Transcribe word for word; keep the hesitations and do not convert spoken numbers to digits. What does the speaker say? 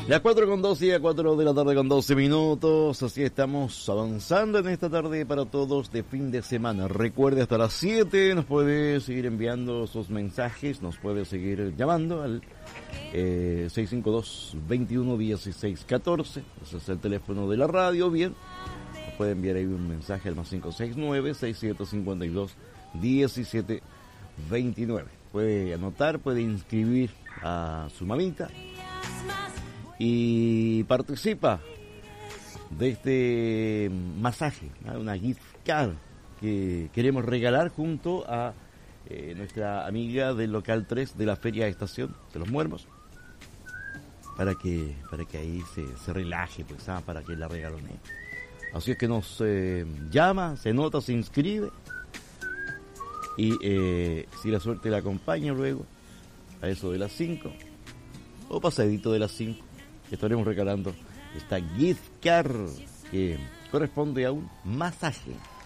Las cuatro con doce y a cuatro de la tarde con doce minutos. Así estamos avanzando en esta tarde para todos de fin de semana. Recuerde, hasta las siete nos puede seguir enviando sus mensajes, nos puede seguir llamando al eh, seis cinco dos, veintiuno dieciséis catorce. Ese es el teléfono de la radio. Bien, nos puede enviar ahí un mensaje al más cinco seis nueve, seis siete cinco dos, diecisiete veintinueve. Puede anotar, puede inscribir a su mamita y participa de este masaje, ¿no? Una gift card que queremos regalar junto a eh, nuestra amiga del local tres de la Feria de Estación de los Muermos, para que para que ahí se, se relaje, pues, ¿ah? Para que la regalone. Así es que nos eh, llama, se nota, se inscribe y eh, si la suerte la acompaña luego a eso de las cinco o pasadito de las cinco, estaremos regalando esta gift card que corresponde a un masaje.